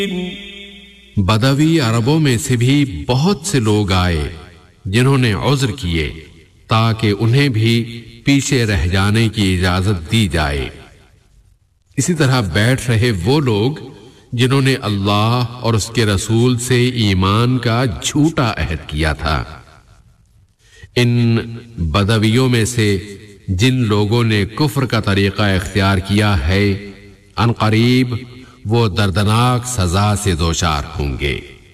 बदवी अरबों में से भी बहुत से लोग आए जिन्होंने उज़्र किए ताकि उन्हें भी पीछे रह जाने की इजाजत दी जाए। इसी तरह बैठ रहे वो लोग जिन्होंने अल्लाह और उसके रसूल से ईमान का झूठा अहद किया था। इन बदवियों में से जिन लोगों ने कुफ्र का तरीका इख्तियार किया है, अनकरीब वो दर्दनाक सजा से दोचार होंगे।